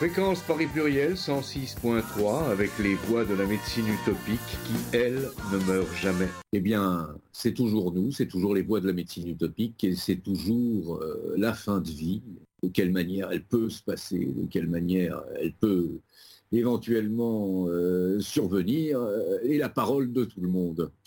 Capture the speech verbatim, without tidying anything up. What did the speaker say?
Fréquence Paris Pluriel cent six point trois avec les voix de la médecine utopique qui, elle, ne meurt jamais. Eh bien, c'est toujours nous, c'est toujours les voix de la médecine utopique et c'est toujours euh, la fin de vie, de quelle manière elle peut se passer, de quelle manière elle peut éventuellement euh, survenir, euh, et la parole de tout le monde.